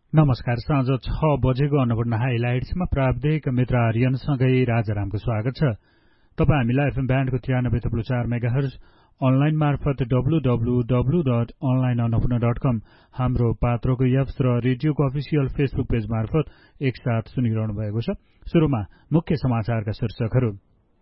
नमस्कार। साँझ 6 बजेको अन्नपूर्ण हाइलाइट्समा प्राविधिक मित्र आर्यनसँगै राजारामको स्वागत छ। तपाईँ हामीलाई एफएम ब्यान्डको 93.4 मेगाहर्ज अनलाइन मार्फत www.onlineannapurna.com हाम्रो पात्रोको एप्स र रेडियोको अफिसियल फेसबुक पेज मार्फत एकसाथ सुनिरहनु भएको छ। सुरुमा मुख्य समाचारका शीर्षकहरू।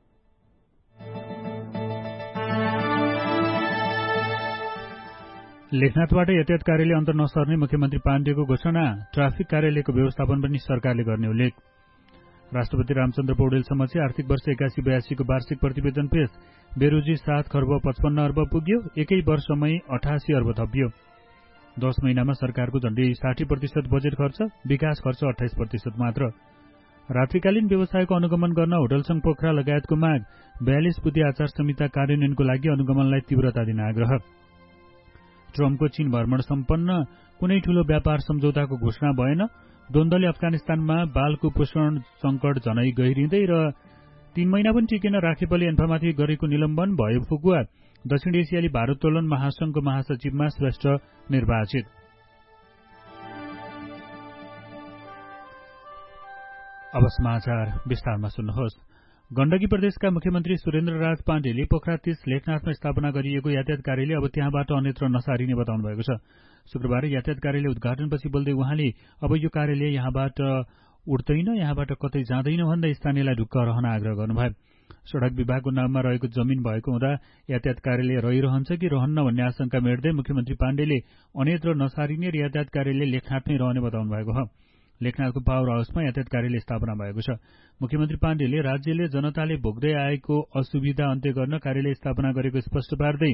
लेखनाथबाट यातायात कार्यालय अन्तर नसर्ने मुख्यमन्त्री पाण्डेको घोषणा। ट्राफिक कार्यालयको व्यवस्थापन पनि सरकारले गर्ने उल्लेख। राष्ट्रपति रामचन्द्र पौडेल समक्ष आर्थिक वर्ष 81-82 को वार्षिक प्रतिवेदन पेश। बेरोजी 7 खर्ब 55 अर्ब पुग्यो। एकै वर्षमै 88 अर्ब थपियो। 10 महिनामा सरकारको झण्डै 60% बजेट खर्च, विकास खर्च 28% मात्र। रात्रिकालीन व्यवसायको अनुगमन गर्न होटल संघ पोखरा लगायतको माग। 42 बुँदे आचार संहिता कार्यान्वयनको लागि अनुगमनलाई तीव्रता दिन आग्रह। ट्रम्पको चीन भ्रमण सम्पन्न, कुनै ठूलो व्यापार सम्झौताको घोषणा भएन। द्वन्द्वले अफगानिस्तानमा बाल कुपोषण संकट झनै गहिरिँदै र 3 महिना पनि टिकेन। राखेपले एन्फामाथि गरेको निलम्बन, भयो फुकुवा। दक्षिण एसियाली भारोत्तोलन महासंघको महासचिवमा श्रेष्ठ निर्वाचित। अब समाचार विस्तारमा सुन्नुहोस्। गण्डकी प्रदेशका मुख्यमन्त्री सुरेन्द्रराज पाण्डेले पोखरा 30 लेखनाथमा स्थापना गरिएको यातायात कार्यालय अब त्यहाँबाट अन्यत्र नसारिने बताउनु भएको छ। शुक्रबार यातायात कार्यालय उद्घाटनपछि बोल्दै उहाँले अब यो कार्यालय यहाँबाट उड्दैन, यहाँबाट कतै जाँदैन भन्दै स्थानीयलाई ढुक्क रहन आग्रह गर्नुभयो। सड़क विभागको नाममा रहेको जमिन भएको हुँदा यातायात कार्यालय रहिरहन्छ कि रहन्न भन्ने आशंका मेट्दै मुख्यमन्त्री पाण्डेले अन्यत्र नसारिने र यातायात कार्यालय लेखनाथमै रहने बताउनु भएको हो। लेखनाथको पावर हाउसमा यातायात कार्यालय स्थापना भएको छ। मुख्यमन्त्री पाण्डेले राज्यले जनताले भोग्दै आएको असुविधा अन्त्य गर्न कार्यालय स्थापना गरेको स्पष्ट पार्दै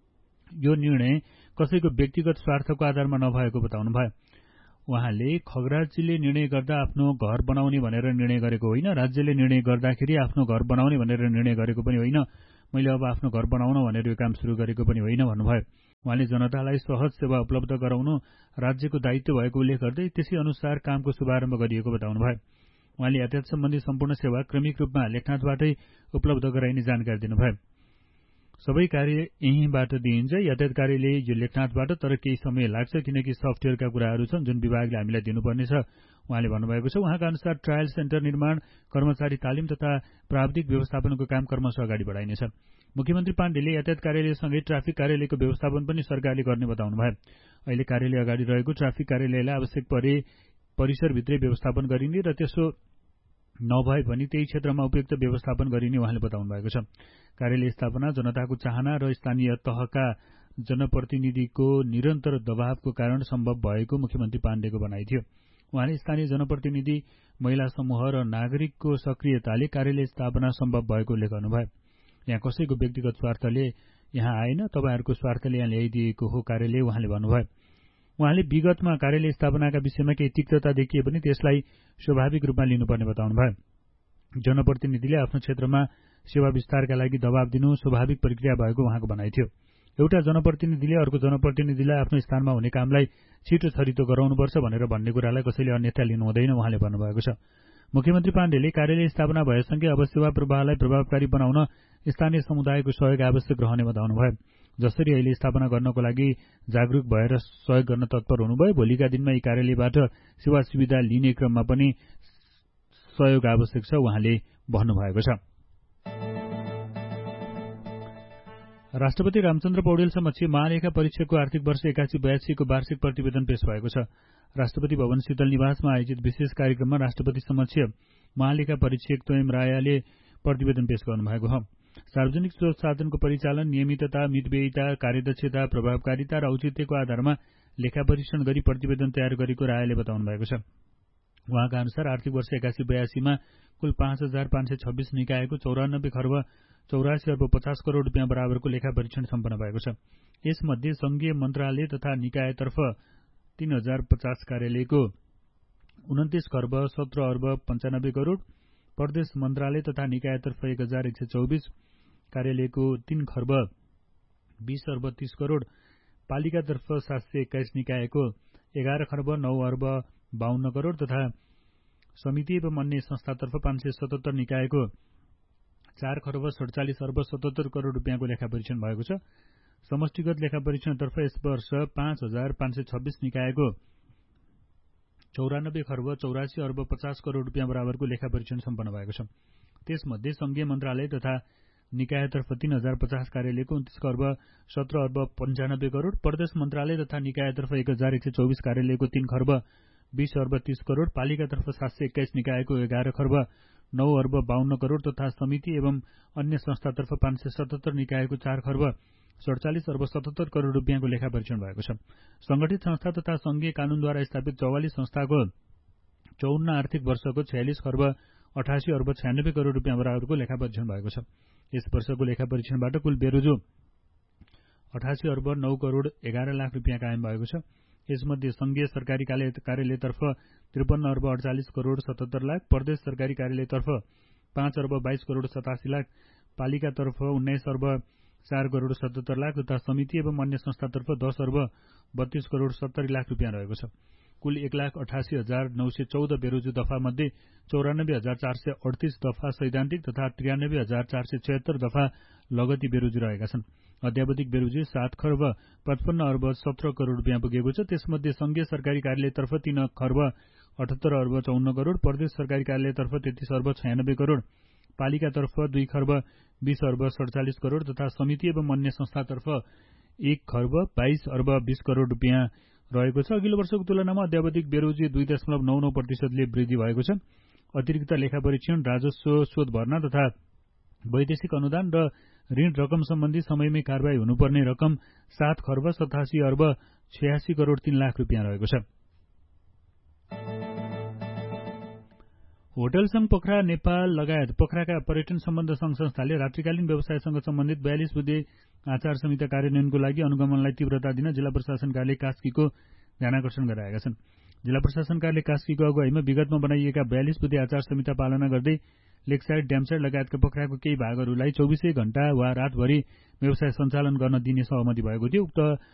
यो निर्णय कसैको व्यक्तिगत स्वार्थको आधारमा नभएको बताउनुभयो। उहाँले खगराज्यले निर्णय गर्दा आफ्नो घर बनाउने भनेर निर्णय गरेको होइन, राज्यले निर्णय गर्दाखेरि आफ्नो घर बनाउने भनेर निर्णय गरेको पनि होइन। मैले अब आफ्नो घर बनाउन भनेर यो काम सुरु गरेको पनि होइन भन्नुभयो। उहाँले जनतालाई सहज सेवा उपलब्ध गराउनु राज्यको दायित्व भएको उल्लेख गर्दै त्यसै अनुसार कामको शुभारम्भ गरिएको बताउनुभयो। उहाँले यातायात सम्बन्धी सम्पूर्ण सेवा क्रमिक रूपमा लेखनाथबाटै उपलब्ध गराइने जानकारी दिनुभयो। सबै कार्य यहीँबाट दिइन्छ। यातायात कार्यालय यो लेखनाथबाट, तर केही समय लाग्छ किनकि सफ्टवेयरका कुराहरू छन् जुन विभागले हामीलाई दिनुपर्नेछ उहाँले भन्नुभएको छ। उहाँका अनुसार ट्रायल सेन्टर निर्माण, कर्मचारी तालिम तथा प्राविधिक व्यवस्थापनको काम क्रमशः अगाडि बढाइनेछ। मुख्यमन्त्री पाण्डेले यातायात कार्यालयसँगै ट्राफिक कार्यालयको व्यवस्थापन पनि सरकारले गर्ने बताउनुभयो। अहिले कार्यालय अगाडि रहेको ट्राफिक कार्यालयलाई आवश्यक परे परिसरभित्रै व्यवस्थापन गरिने र त्यसो नभए पनि त्यही क्षेत्रमा उपयुक्त व्यवस्थापन गरिने उहाँले बताउनु भएको छ। कार्यालय स्थापना जनताको चाहना र स्थानीय तहका जनप्रतिनिधिको निरन्तर दबावको कारण सम्भव भएको मुख्यमन्त्री पाण्डेको भनाइ थियो। उहाँले स्थानीय जनप्रतिनिधि, महिला समूह र नागरिकको सक्रियताले कार्यालय स्थापना सम्भव भएको उल्लेख गर्नुभयो। यहाँ कसैको व्यक्तिगत स्वार्थले यहाँ आएन, तपाईहरूको स्वार्थले यहाँ ल्याइदिएको हो कार्यालय उहाँले भन्नुभयो। उहाँले विगतमा कार्यालय स्थापनाका विषयमा केही तिक्तता देखिए पनि त्यसलाई स्वाभाविक रूपमा लिनुपर्ने बताउनुभयो। जनप्रतिनिधिले आफ्नो क्षेत्रमा सेवा विस्तारका लागि दबाव दिनु स्वाभाविक प्रक्रिया भएको उहाँको भनाइ थियो। एउटा जनप्रतिनिधिले अर्को जनप्रतिनिधिलाई आफ्नो स्थानमा हुने कामलाई छिटो छरितो गराउनुपर्छ भनेर भन्ने कुरालाई कसैले अन्यथा लिनु हुँदैन उहाँले भन्नुभएको छ। मुख्यमन्त्री पाण्डेले कार्यालय स्थापना भएसँगै अब सेवा प्रवाहलाई प्रभावकारी बनाउन स्थानीय समुदायको सहयोग आवश्यक रहने बताउनुभयो। जसरी अहिले स्थापना गर्नको लागि जागरूक भएर सहयोग गर्न तत्पर हुनुभयो, भोलिका दिनमा यी कार्यालयबाट सेवा सुविधा लिने क्रममा पनि सहयोग आवश्यक छ उहाँले भन्नुभएको छ। राष्ट्रपति रामचन्द्र पौडेल समक्ष महालेखा परीक्षकको आर्थिक वर्ष 81-82 को वार्षिक प्रतिवेदन पेश भएको छ। राष्ट्रपति भवन शीतल निवासमा आयोजित विशेष कार्यक्रममा राष्ट्रपति समक्ष महालेखा परीक्षक तोयम रायले प्रतिवेदन पेश गर्नुभएको हो। सार्वजनिक स्रोत साधनको परिचालन, नियमितता, मितव्ययिता, कार्यदक्षता, प्रभावकारिता र औचित्यको आधारमा लेखा परीक्षण गरी प्रतिवेदन तयार गरेको रायले बताउनु भएको छ। उहाँका अनुसार आर्थिक वर्ष 81-82 मा कुल 5,526 निकायको 94 खर्ब 84 अर्ब 50 करोड़ रुपियाँ बराबरको लेखा परीक्षण सम्पन्न भएको छ। यसमध्ये संघीय मन्त्रालय तथा निकायतर्फ 3,050 कार्यालयको 29 खर्ब 17 अर्ब 95 करोड़, प्रदेश मन्त्रालय तथा निकायतर्फ 1,124 कार्यालयको 3 खर्ब 20 अर्ब 30 करोड़, पालिकातर्फ 721 निकायको 11 खर्ब 9 अर्ब 52 करोड़ तथा समिति एवं अन्य संस्थातर्फ 577 निकायको 4 खर्ब 47 अर्ब 77 करोड़ रुपियाँको लेखा परीक्षण भएको छ। समष्टिगत लेखा परीक्षणतर्फ यस वर्ष 5,526 निकायको 94 खर्ब 84 अर्ब 50 करोड रुपियाँ बराबरको लेखा परीक्षण सम्पन्न भएको छ। त्यसमध्ये संघीय मन्त्रालय तथा निकायतर्फ 3050 कार्यालयको 29 खर्ब 17 अर्ब 95 करोड, प्रदेश मन्त्रालय तथा निकायतर्फ 1124 कार्यालयको 3 खर्ब 20 अर्ब 30 करोड, पालिकातर्फ 721 निकायको 11 खर्ब 9 अर्ब 52 करोड तथा समिति एवं अन्य संस्थातर्फ 577 निकायको 4 खर्ब 47 अर्ब 77 करोड रुपियाँको लेखा परीक्षण भएको छ। संगठित संस्था तथा संघीय कानूनद्वारा स्थापित 44 संस्थाको 54 आर्थिक वर्षको 46 खर्ब 88 अर्ब 96 करोड रुपियाँ बराबरको लेखा परीक्षण भएको छ। यस वर्षको लेखा परीक्षणबाट कुल बेरोजु 88 अर्ब 9 करोड 11 लाख रुपियाँ कायम भएको छ। यसमध्ये संघीय सरकारी कार्यालयतर्फ 53 अर्ब 48 करोड 77 लाख, प्रदेश सरकारी कार्यालयतर्फ 5 अर्ब 22 करोड 87 लाख, पालिकातर्फ 19 अर्ब 4 करोड 77 लाख तथा समिति एवं अन्य संस्थातर्फ 10 अर्ब 32 करोड 70 लाख रुपियाँ रहेको छ। कुल 1,88,914 बेरोजु दफा मध्ये 94,438 दफा सैद्धान्तिक तथा 93,476 दफा लगती बेरोजु रहेका छन्। अध्यावधिक बेरोजु 7 खर्ब 55 अर्ब 17 करोड रुपियाँ पुगेको छ। त्यसमध्ये संघीय सरकारी कार्यालयतर्फ 3 खर्ब 78 अर्ब 54 करोड, प्रदेश सरकारी कार्यालयतर्फ 33 अर्ब 96 करोड, पालिकातर्फ 2 खर्ब 20 अर्ब 47 करोड तथा समिति एवं अन्य संस्थातर्फ 1 खर्ब 22 अर्ब 20 करोड रुपियाँ रहेको छ। अघिल्लो वर्षको तुलनामा अध्यावधिक बेरोजु 2.99% वृद्धि भएको छ। अतिरिक्त लेखा परीक्षण, राजस्व शोध भर्ना तथा वैदेशिक अनुदान र ऋण रकम सम्बन्धी समयमै कारबाही हुनुपर्ने रकम 7 खर्ब 87 अर्ब 86 करोड 3 लाख रुपियाँ रहेको छ। होटल संघ पोखरा नेपाल लगायत पोखराका पर्यटन सम्बन्ध संघ संस्थाले रात्रिकालीन व्यवसायसँग सम्बन्धित 42 बुँदे आचार संहिता कार्यान्वयनको लागि अनुगमनलाई तीव्रता दिन जिल्ला प्रशासन कार्यालय कास्कीको ध्यानाकर्षण गराएका छन्। जिल्ला प्रशासन कार्यालय कास्कीको अगुवाईमा विगतमा बनाइएका 42 बुँदे आचार संहिता पालना गर्दै लेकसाइड, ड्यामसाइड लगायतका पोखराको केही भागहरूलाई 24 घण्टा वा रातभरि व्यवसाय सञ्चालन गर्न दिने सहमति भएको थियो। उक्त